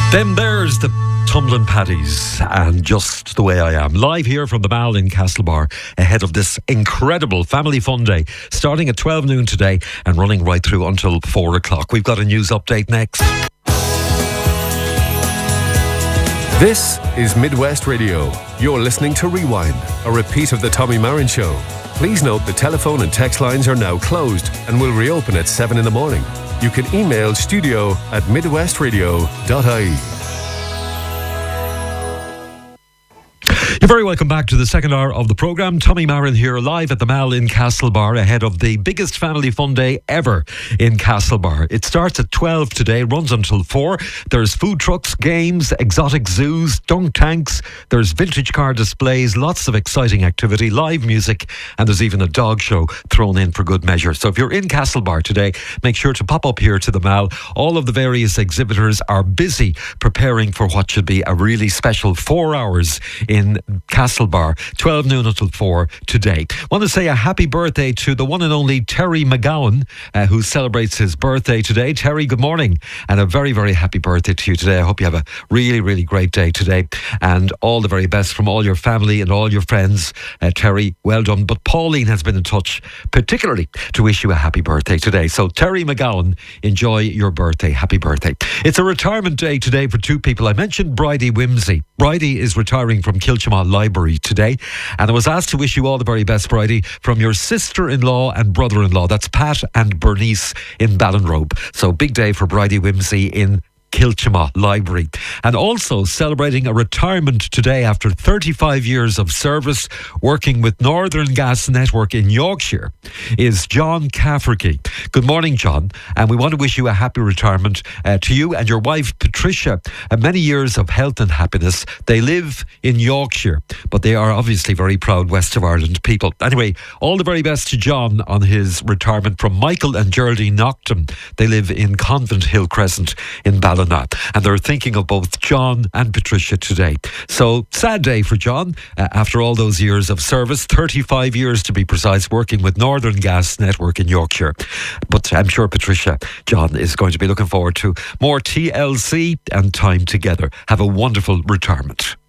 Then there's the Tumbling Paddies and Just the Way I Am. Live here from the Mall in Castlebar ahead of this incredible family fun day starting at 12 noon today and running right through until 4 o'clock. We've got a news update next. This is Midwest Radio. You're listening to Rewind, a repeat of the Tommy Marin Show. Please note the telephone and text lines are now closed and will reopen at 7 in the morning. You can email studio@midwestradio.ie. You're very welcome back to the second hour of the programme. Tommy Marin here, live at the Mall in Castlebar ahead of the biggest family fun day ever in Castlebar. It starts at 12 today, runs until 4. There's food trucks, games, exotic zoos, dunk tanks. There's vintage car displays, lots of exciting activity, live music, and there's even a dog show thrown in for good measure. So if you're in Castlebar today, make sure to pop up here to the Mall. All of the various exhibitors are busy preparing for what should be a really special 4 hours in Castlebar, 12 noon until 4 today. Want to say a happy birthday to the one and only Terry McGowan, who celebrates his birthday today. Terry, good morning, and a very, very happy birthday to you today. I hope you have a really, really great day today, and all the very best from all your family and all your friends. Terry, well done. But Pauline has been in touch particularly to wish you a happy birthday today. So Terry McGowan, enjoy your birthday. Happy birthday. It's a retirement day today for two people. I mentioned Bridie Whimsy. Bridie is retiring from Kilchama Library today, and I was asked to wish you all the very best, Bridie, from your sister-in-law and brother-in-law. That's Pat and Bernice in Ballinrobe. So big day for Bridie Whimsy in Kilchama Library. And also celebrating a retirement today after 35 years of service working with Northern Gas Network in Yorkshire is John Cafferty. Good morning, John, and we want to wish you a happy retirement to you and your wife Patricia. Many years of health and happiness. They live in Yorkshire, but they are obviously very proud West of Ireland people. Anyway, all the very best to John on his retirement from Michael and Geraldine Nocton. They live in Convent Hill Crescent in Ballina, and they're thinking of both John and Patricia today. So, sad day for John after all those years of service, 35 years to be precise, working with Northern Gas Network in Yorkshire. But I'm sure Patricia, John, is going to be looking forward to more TLC and time together. Have a wonderful retirement.